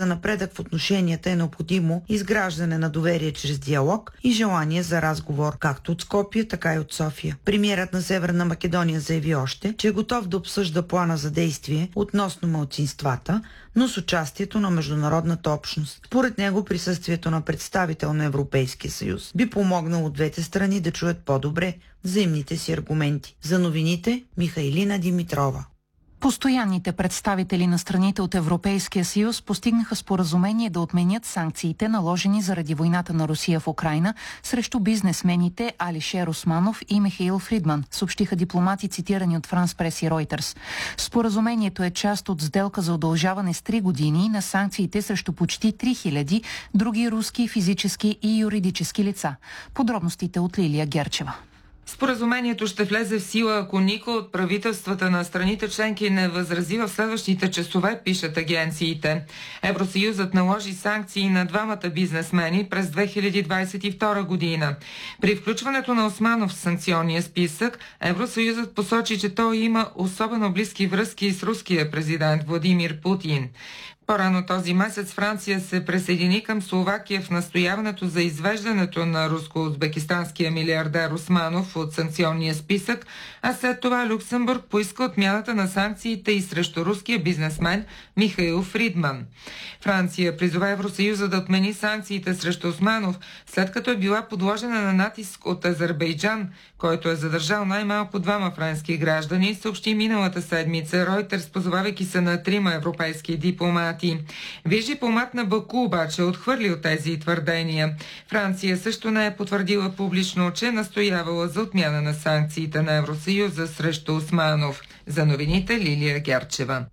постига напредък в отношенията, е необходимо изграждане на доверие чрез диалог и желание за разговор, както от Скопие, така и от София. Премиерът на Северна Македония заяви още, че е готов да обсъжда плана за действие относно малцинствата, но с участието на международната общност. Според него присъствието на представител на Европейския съюз би помогнало двете страни да чуят по-добре взаимните си аргументи. За новините Михайлина Димитрова. Постоянните представители на страните от Европейския съюз постигнаха споразумение да отменят санкциите, наложени заради войната на Русия в Украйна срещу бизнесмените Алишер Османов и Михаил Фридман, съобщиха дипломати, цитирани от Франс Прес и Ройтерс. Споразумението е част от сделка за удължаване с 3 години на санкциите срещу почти 3000 други руски физически и юридически лица. Подробностите от Лилия Герчева. Споразумението ще влезе в сила, ако никой от правителствата на страните членки не възрази в следващите часове, пишат агенциите. Евросъюзът наложи санкции на двамата бизнесмени през 2022 година. При включването на Османов в санкционния списък, Евросъюзът посочи, че той има особено близки връзки с руския президент Владимир Путин. По-рано този месец Франция се присъедини към Словакия в настояването за извеждането на руско-узбекистанския милиардер Османов от санкционния списък, а след това Люксембург поиска отмяната на санкциите и срещу руския бизнесмен Михаил Фридман. Франция призова Евросъюза да отмени санкциите срещу Османов, след като е била подложена на натиск от Азербайджан, който е задържал най-малко 2 френски граждани, съобщи миналата седмица Ройтерс, позовавайки се на 3 европейски дипломати. Виж дипломат на Баку обаче отхвърлил тези твърдения. Франция също не е потвърдила публично, че настоявала за отмяна на санкциите на Евросъюза срещу Османов. За новините Лилия Герчева.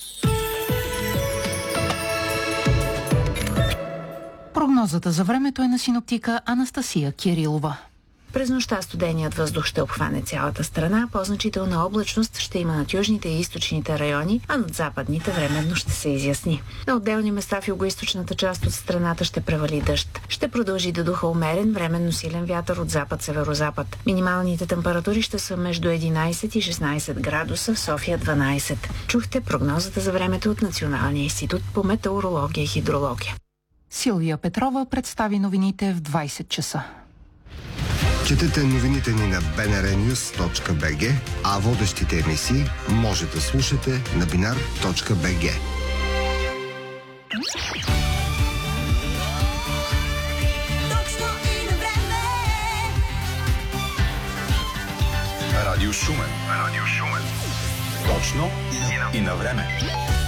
Прогнозата за времето е на синоптика Анастасия Кирилова. През нощта студеният въздух ще обхване цялата страна, по-значителна облачност ще има над южните и източните райони, а над западните временно ще се изясни. На отделни места в югоизточната част от страната ще превали дъжд. Ще продължи да духа умерен, временно силен вятър от запад-северозапад. Минималните температури ще са между 11 и 16 градуса, в София 12. Чухте прогнозата за времето от Националния институт по метеорология и хидрология. Силвия Петрова представи новините в 20 часа. Четете новините ни на bnrnews.bg, а водещите емисии може да слушате на binar.bg. Радио Шумен. Точно и на време.